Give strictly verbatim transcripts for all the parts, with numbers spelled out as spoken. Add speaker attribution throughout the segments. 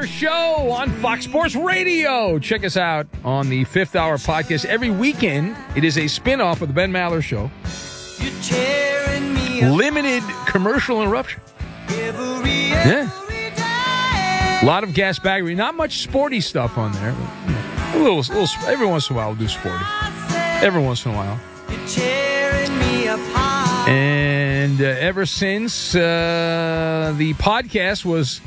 Speaker 1: Maller Show on Fox Sports Radio. Check us out on the Fifth Hour podcast every weekend. It is a spin-off of the Ben Maller Show. Limited commercial interruption. Yeah. A lot of gas baggery. Not much sporty stuff on there. A little, a little, every once in a while we'll do sporty. Every once in a while. And uh, ever since uh, the podcast was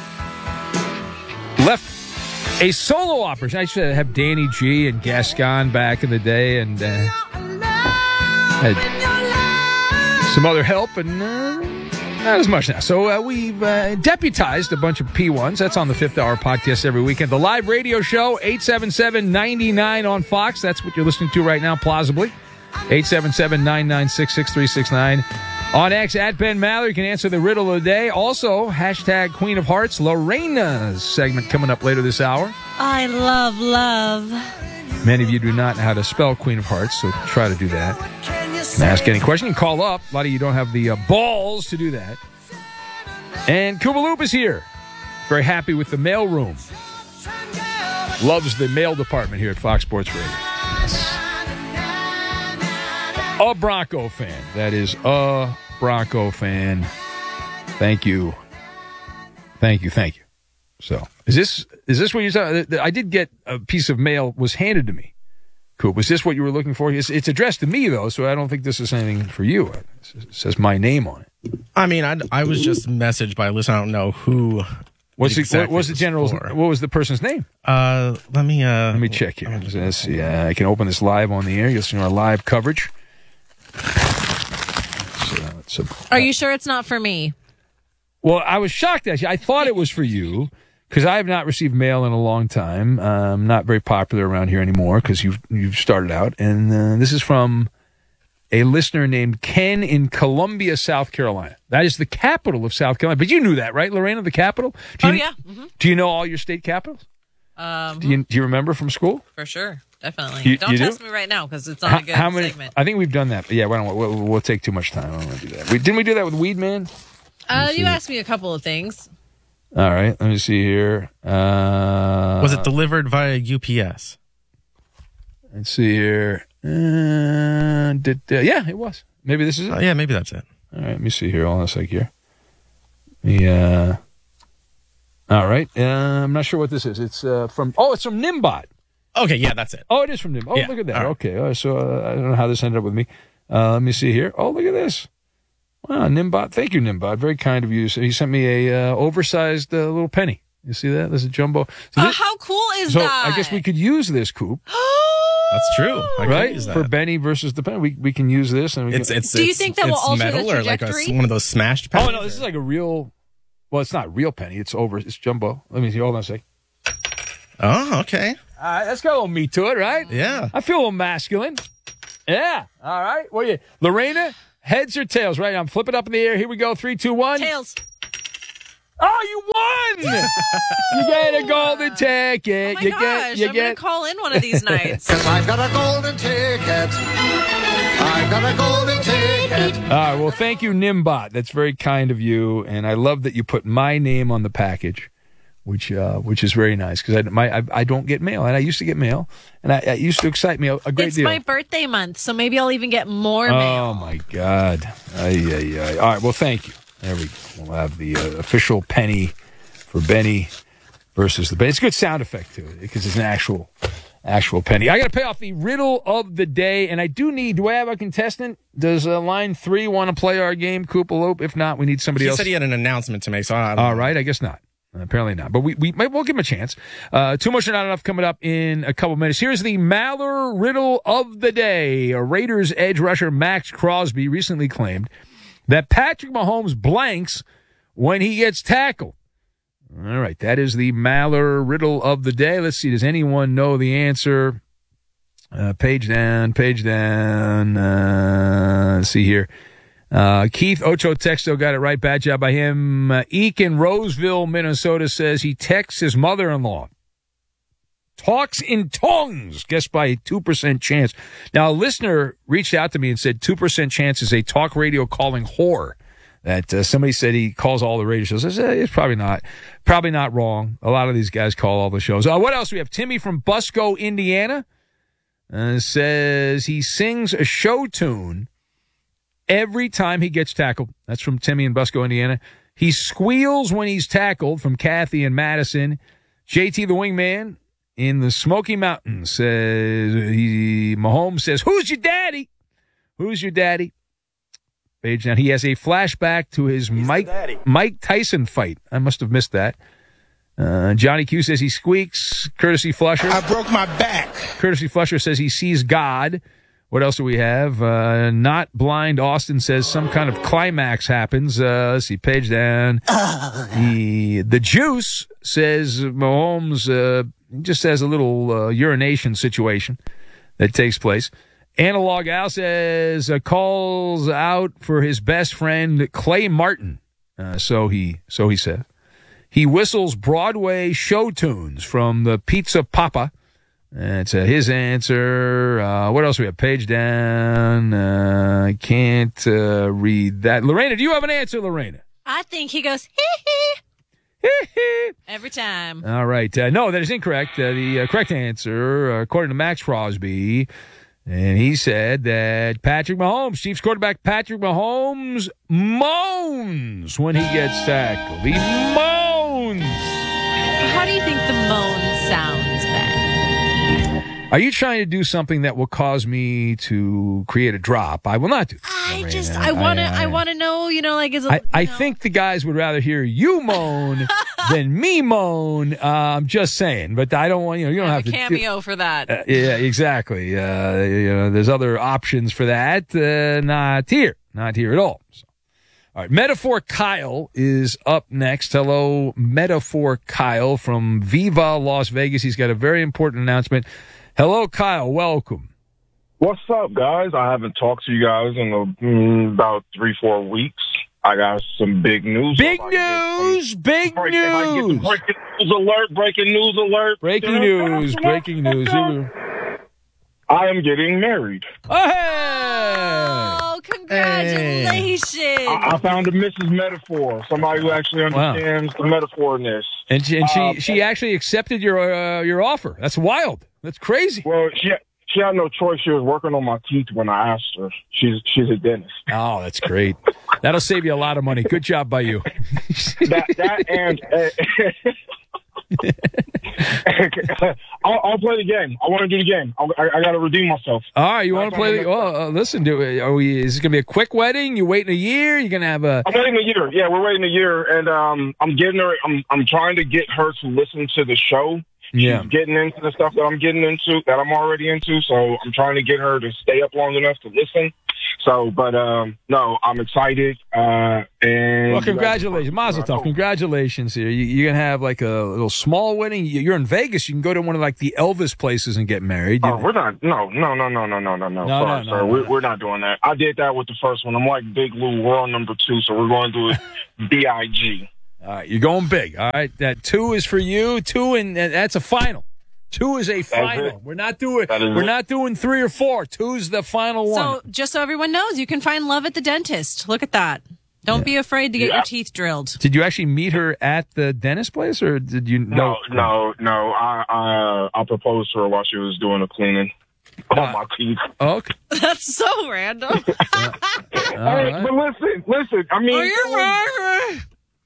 Speaker 1: left a solo operation, I used to have Danny G and Gascon back in the day, and uh, had some other help, and uh, not as much now. So uh, we've uh, deputized a bunch of P ones. That's on the Fifth Hour podcast every weekend. The live radio show, eight seven seven, nine nine on Fox. That's what you're listening to right now, plausibly. eight seven seven, nine nine six, six three six nine. On X, at Ben Maller, you can answer the riddle of the day. Also, hashtag Queen of Hearts, Lorena's segment coming up later this hour.
Speaker 2: I love love.
Speaker 1: Many of you do not know how to spell Queen of Hearts, so try to do that. You can ask any question. You can call up. A lot of you don't have the uh, balls to do that. And Koopaloop is here. Very happy with the mail room. Loves the mail department here at Fox Sports Radio. Yes. A Bronco fan. That is a Bronco fan. Thank you. Thank you. Thank you. So, is this is this what you're talking? I did get a piece of mail was handed to me. Coop, was this what you were looking for? It's, it's addressed to me, though, so I don't think this is anything for you. It says my name on it.
Speaker 3: I mean, I, I was just messaged by a listener. I don't know who.
Speaker 1: What's
Speaker 3: exactly
Speaker 1: the, what was the general's?
Speaker 3: for.
Speaker 1: What was the person's name?
Speaker 3: Uh, let me uh,
Speaker 1: let me check here. Let's see. Uh, I can open this live on the air. You'll see our live coverage. So, it's a,
Speaker 2: Are you sure it's not for me?
Speaker 1: Well, I was shocked, actually. I thought it was for you because I have not received mail in a long time. Um, not very popular around here anymore because you've, you've started out. And uh, this is from a listener named Ken in Columbia, South Carolina. That is the capital of South Carolina. But you knew that, right, Lorena, the capital? Do you,
Speaker 2: oh, yeah. Mm-hmm.
Speaker 1: Do you know all your state capitals?
Speaker 2: Um,
Speaker 1: do, you, do you remember from school?
Speaker 2: For sure. Definitely.
Speaker 1: You,
Speaker 2: don't
Speaker 1: you
Speaker 2: test
Speaker 1: do?
Speaker 2: me right now because it's on
Speaker 1: how,
Speaker 2: a good
Speaker 1: how many,
Speaker 2: segment.
Speaker 1: I think we've done that. But yeah, why don't we, we'll, we'll take too much time. I don't want to do that. We, didn't we do that with Weed Man?
Speaker 2: Uh, you asked me a couple of things.
Speaker 1: All right. Let me see here. Uh,
Speaker 3: was it delivered via U P S?
Speaker 1: Let's see here. Uh, did, uh, yeah, it was. Maybe this is it.
Speaker 3: Oh, yeah, maybe that's it.
Speaker 1: All right. Let me see here. Hold on a sec here. Yeah. All right. Uh, I'm not sure what this is. It's uh, from, oh, it's from Nimbot.
Speaker 3: Okay, yeah, that's it.
Speaker 1: Oh, it is from Nimbot. Oh,
Speaker 3: yeah.
Speaker 1: look at that.
Speaker 3: Right.
Speaker 1: Okay. Uh, so uh, I don't know how this ended up with me. Uh, let me see here. Oh, look at this. Wow, Nimbot. Thank you, Nimbot. Very kind of you. So he sent me a uh, oversized uh, little penny. You see that? There's a jumbo. So
Speaker 2: Oh,
Speaker 1: this,
Speaker 2: how cool is
Speaker 1: so
Speaker 2: that?
Speaker 1: I guess we could use this, Coop.
Speaker 3: That's true. I
Speaker 1: right?
Speaker 3: use that.
Speaker 1: For Benny versus the penny. We we can use this. And we
Speaker 3: It's,
Speaker 1: can,
Speaker 3: it's,
Speaker 2: Do you
Speaker 3: it's,
Speaker 2: think that will
Speaker 3: it's
Speaker 2: alter the
Speaker 3: metal or like a,
Speaker 2: trajectory?
Speaker 3: one of those smashed pennies?
Speaker 1: Oh, no, this is like a real, well, it's not real penny. It's over, it's jumbo. Let me see. Hold on a sec.
Speaker 3: Oh, okay.
Speaker 1: All right, that's got a little meat to it, right?
Speaker 3: Yeah.
Speaker 1: I feel a little masculine. Yeah. All right. What are you, Lorena? Heads or tails? Right. I'm flipping up in the air. Here we go. Three, two, one.
Speaker 2: Tails.
Speaker 1: Oh, you won! You get a golden ticket.
Speaker 2: Oh, my
Speaker 1: you
Speaker 2: gosh.
Speaker 1: get. You
Speaker 2: I'm
Speaker 1: get.
Speaker 2: going to call in one of these nights.
Speaker 4: Cause I've got a golden ticket. I've got a golden ticket.
Speaker 1: All right. Well, thank you, Nimbot. That's very kind of you, and I love that you put my name on the package, which uh, which is very nice because I my I, I don't get mail, and I used to get mail, and I, it used to excite me a, a great
Speaker 2: It's
Speaker 1: deal.
Speaker 2: my birthday month, so maybe I'll even get more mail.
Speaker 1: Oh my God! Ay, ay, ay. All right. Well, thank you. There we go. We'll have the uh, official penny for Benny versus the Benny. It's a good sound effect to it because it's an actual, actual penny. I got to pay off the riddle of the day, and I do need. Do I have a contestant? Does uh, line three want to play our game, Koopaloop? If not, we need somebody
Speaker 3: He
Speaker 1: else.
Speaker 3: said he had an announcement to make, so I don't
Speaker 1: All
Speaker 3: know.
Speaker 1: right, I guess not. Apparently not. But we, we we'll give him a chance. Uh, too much or not enough coming up in a couple minutes. Here's the Maller riddle of the day. A Raiders edge rusher Max Crosby recently claimed that Patrick Mahomes blanks when he gets tackled. All right, that is the Maller riddle of the day. Let's see, does anyone know the answer? Uh, page down, page down. Uh, let's see here. Uh, Keith Ocho Texto got it right. Bad job by him. Uh, Eek in Roseville, Minnesota says he texts his mother-in-law. Talks in tongues. Guess by a two percent chance. Now, a listener reached out to me and said two percent chance is a talk radio calling whore. that uh, somebody said he calls all the radio shows. I said, it's probably not, probably not wrong. A lot of these guys call all the shows. Uh, what else? We have Timmy from Busco, Indiana, uh, says he sings a show tune every time he gets tackled. That's from Timmy in Busco, Indiana. He squeals when he's tackled, from Kathy and Madison. J T the Wingman in the Smoky Mountains says, he, Mahomes says, who's your daddy? Who's your daddy? Page down. He has a flashback to his Mike Mike Tyson fight. I must have missed that. Uh, Johnny Q says he squeaks. Courtesy Flusher.
Speaker 5: I broke my back.
Speaker 1: Courtesy Flusher says he sees God. What else do we have? Uh, Not Blind Austin says some kind of climax happens. Uh, let's see, page down. The, the Juice says Mahomes uh, just has a little uh, urination situation that takes place. Analog Al says uh, calls out for his best friend Clay Martin. Uh, so he so he said. He whistles Broadway show tunes from the Pizza Papa. That's uh, his answer. Uh, what else do we have? Page down. Uh, I can't uh, read that. Lorena, do you have an answer, Lorena?
Speaker 2: I think he goes, hee hee. Every time.
Speaker 1: All right. Uh, no, that is incorrect. Uh, the uh, correct answer, uh, according to Max Crosby, and he said that Patrick Mahomes, Chiefs quarterback Patrick Mahomes, moans when he gets tackled. He moans.
Speaker 2: How do you think the moan sounds, Ben?
Speaker 1: Are you trying to do something that will cause me to create a drop? I will not do that.
Speaker 2: I
Speaker 1: Lorena.
Speaker 2: just, I want to,
Speaker 1: I,
Speaker 2: I want to know, you know, like, is it,
Speaker 1: I,
Speaker 2: you
Speaker 1: I
Speaker 2: know.
Speaker 1: think the guys would rather hear you moan than me moan. Uh, I'm just saying, but I don't want, you know, you don't have,
Speaker 2: have a
Speaker 1: to
Speaker 2: cameo for that.
Speaker 1: Uh, yeah, exactly. Uh, you know, there's other options for that. Uh, not here. Not here at all. So. All right. Metaphor Kyle is up next. Hello, Metaphor Kyle from Viva Las Vegas. He's got a very important announcement. Hello, Kyle. Welcome.
Speaker 6: What's up, guys? I haven't talked to you guys in a, mm, about three, four weeks. I got some big news.
Speaker 1: Big news! Big
Speaker 6: break, news! Breaking news alert! Breaking news alert!
Speaker 1: Breaking news! Breaking news!
Speaker 6: I am getting married.
Speaker 1: Oh, hey!
Speaker 2: Oh, congratulations!
Speaker 1: Hey.
Speaker 6: I, I found a Missus Metaphor, somebody who actually understands wow. the metaphor in this.
Speaker 1: And she, and she,
Speaker 6: uh,
Speaker 1: she actually accepted your uh, your offer. That's wild. That's crazy.
Speaker 6: Well, she she had no choice. She was working on my teeth when I asked her. She's she's a dentist.
Speaker 1: Oh, that's great. That'll save you a lot of money. Good job by you.
Speaker 6: that that and. Uh, I'll, I'll play the game. I want to do the game. I'll, I, I got to redeem myself.
Speaker 1: All right, you want to play the? Well, uh, listen, do it. Are we? Is it gonna be a quick wedding? You waiting a year? You're gonna have a?
Speaker 6: I'm waiting a year. Yeah, we're waiting a year, and um, I'm getting her. I'm I'm trying to get her to listen to the show.
Speaker 1: Yeah.
Speaker 6: She's getting into the stuff that I'm getting into, that I'm already into. So I'm trying to get her to stay up long enough to listen. So, but um, no, I'm excited. Uh, and
Speaker 1: well, congratulations, Mazel Tov. Congratulations here. You, you're gonna have like a little small wedding. You're in Vegas. You can go to one of like the Elvis places and get married.
Speaker 6: Oh, we're not. No, no, no, no, no, no, no, no.
Speaker 1: No,
Speaker 6: Sorry,
Speaker 1: no,
Speaker 6: sir.
Speaker 1: no,
Speaker 6: we're,
Speaker 1: no.
Speaker 6: we're not doing that. I did that with the first one. I'm like Big Lou. We're on number two, so we're going to do it B I G.
Speaker 1: All right, you're going big. All right, that two is for you. Two, and that's a final. Two is a final. We're not doing. We're
Speaker 6: it.
Speaker 1: not doing three or four. Two's the final one.
Speaker 2: So, just so everyone knows, you can find love at the dentist. Look at that. Don't yeah. be afraid to get yeah. your teeth drilled.
Speaker 1: Did you actually meet her at the dentist place, or did you?
Speaker 6: No, no, no. I I, I proposed to her while she was doing the cleaning on uh, my teeth.
Speaker 1: Okay.
Speaker 2: That's so random.
Speaker 1: yeah.
Speaker 6: Hey,
Speaker 1: right.
Speaker 6: but listen, listen. I mean,
Speaker 2: are you right?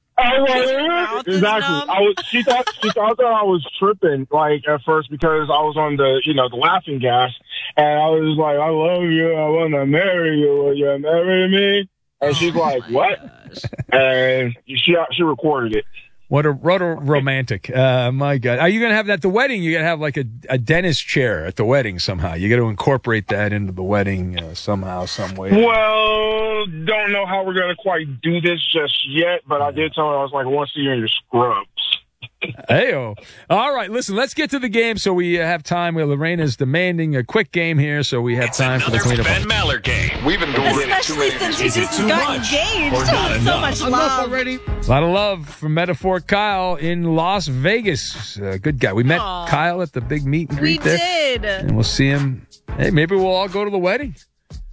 Speaker 6: I exactly. I was. She thought. She thought that I was tripping, like at first, because I was on the, you know, the laughing gas, and I was like, "I love you. I want to marry you. Will you marry me?" And she's like, "What?" And she she recorded it.
Speaker 1: What a, what a romantic. Uh, my God. Are you going to have that at the wedding? You're going to have like a, a dentist chair at the wedding somehow. You got to incorporate that into the wedding uh, somehow, some way.
Speaker 6: Well, don't know how we're going to quite do this just yet, but I did tell her, I was like, I want to see you in your scrubs.
Speaker 1: Hey-o. All right, listen, let's get to the game so we uh, have time. Well, Lorena's demanding a quick game here, so we have
Speaker 7: it's
Speaker 1: time for the cleanup.
Speaker 7: Ben Maller game.
Speaker 4: We've been doing
Speaker 2: Especially since he just got engaged. Oh, so much love.
Speaker 1: Already. A lot of love from Metaphor Kyle in Las Vegas. Uh, good guy. We met Aww. Kyle at the big meet and greet
Speaker 2: we
Speaker 1: there.
Speaker 2: We did.
Speaker 1: And we'll see him. Hey, maybe we'll all go to the wedding.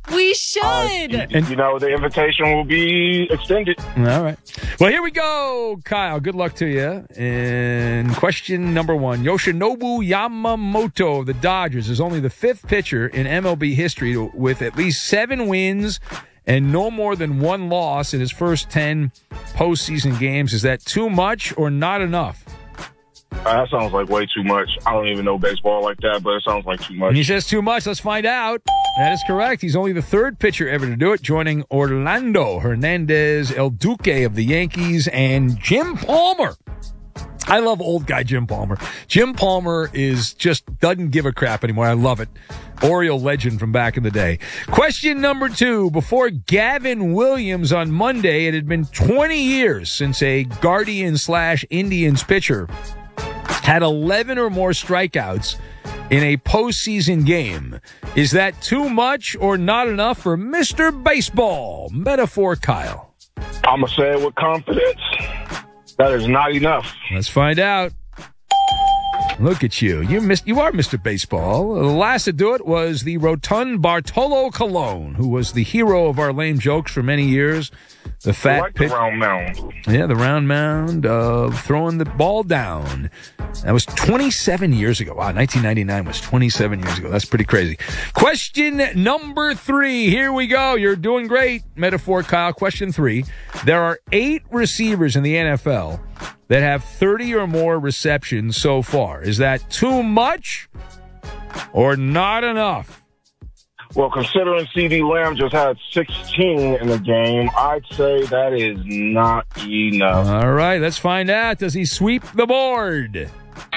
Speaker 2: We should.
Speaker 6: Uh, you, you know, the invitation will be extended.
Speaker 1: All right. Well, here we go, Kyle. Good luck to you. And question number one. Yoshinobu Yamamoto of the Dodgers is only the fifth pitcher in M L B history to, with at least seven wins and no more than one loss in his first ten postseason games. Is that too much or not enough?
Speaker 6: Uh, that sounds like way too much. I don't even know baseball like that, but it sounds like too much.
Speaker 1: And he says too much. Let's find out. That is correct. He's only the third pitcher ever to do it, joining Orlando Hernandez, El Duque of the Yankees, and Jim Palmer. I love old guy Jim Palmer. Jim Palmer is just doesn't give a crap anymore. I love it. Oriole legend from back in the day. Question number two. Before Gavin Williams on Monday, it had been twenty years since a Guardian slash Indians pitcher had eleven or more strikeouts in a postseason game. Is that too much or not enough for Mister Baseball? Metaphor Kyle.
Speaker 6: I'm going to say it with confidence. That is not enough.
Speaker 1: Let's find out. Look at you. You missed, you are Mister Baseball. The last to do it was the rotund Bartolo Colon, who was the hero of our lame jokes for many years. The fat
Speaker 6: I like
Speaker 1: pit-
Speaker 6: the round mound.
Speaker 1: Yeah, the round mound of throwing the ball down. That was twenty-seven years ago. Wow, nineteen ninety-nine was twenty-seven years ago. That's pretty crazy. Question number three. Here we go. You're doing great, Metaphor Kyle. Question three. There are eight receivers in the N F L that have thirty or more receptions so far. Is that too much or not enough?
Speaker 6: Well, considering CeeDee Lamb just had sixteen in the game, I'd say that is not enough.
Speaker 1: All right, let's find out. Does he sweep the board?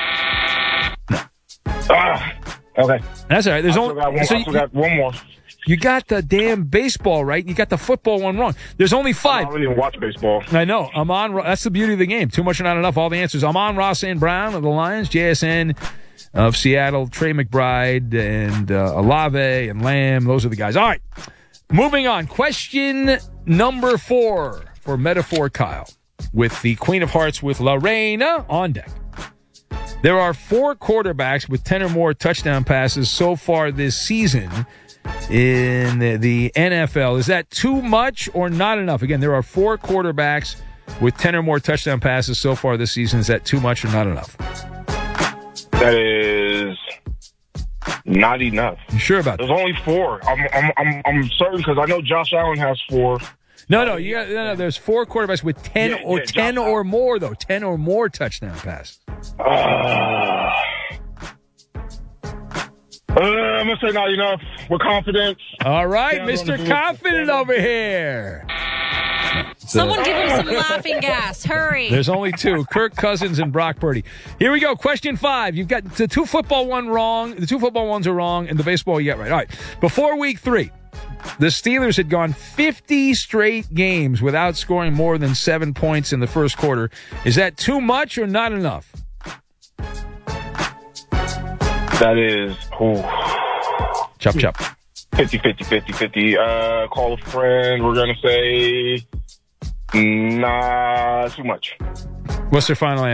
Speaker 6: Ah, okay.
Speaker 1: That's all right. There's
Speaker 6: I
Speaker 1: only
Speaker 6: still got one,
Speaker 1: so
Speaker 6: I
Speaker 1: you,
Speaker 6: still got one more.
Speaker 1: you got the damn baseball right. You got the football one wrong. There's only
Speaker 6: I
Speaker 1: five.
Speaker 6: don't even watch baseball.
Speaker 1: I know. Amon. That's the beauty of the game. Too much or not enough. All the answers. Amon Ross and Brown of the Lions. J S N of Seattle. Trey McBride and uh, Olave and Lamb. Those are the guys. All right. Moving on. Question number four for Metaphor Kyle with the Queen of Hearts with Lorena on deck. There are four quarterbacks with ten or more touchdown passes so far this season in the, the N F L. Is that too much or not enough? Again, there are four quarterbacks with ten or more touchdown passes so far this season. Is that too much or not enough?
Speaker 6: That is not enough.
Speaker 1: You sure about that?
Speaker 6: There's only four. I'm I'm I'm, I'm certain because I know Josh Allen has four.
Speaker 1: No, no, you got, no, no. There's four quarterbacks with ten
Speaker 6: Yeah,
Speaker 1: or
Speaker 6: yeah,
Speaker 1: ten
Speaker 6: Josh
Speaker 1: or more though. Ten or more touchdown passes.
Speaker 6: Uh, uh, I'm gonna say not enough. With confidence.
Speaker 1: All right,
Speaker 6: Yeah,
Speaker 1: Mister
Speaker 6: I'm gonna
Speaker 1: Confident
Speaker 6: do it.
Speaker 1: over here.
Speaker 2: Someone give him some laughing gas. Hurry.
Speaker 1: There's only two, Kirk Cousins and Brock Purdy. Here we go. Question five. You've got the two football one wrong. The two football ones are wrong, and the baseball you got right. All right. Before week three, the Steelers had gone fifty straight games without scoring more than seven points in the first quarter. Is that too much or not enough?
Speaker 6: That is ooh,
Speaker 1: Chop, chop.
Speaker 6: fifty, fifty, fifty, fifty. Uh, call a friend. We're gonna say not too much.
Speaker 1: What's their final answer?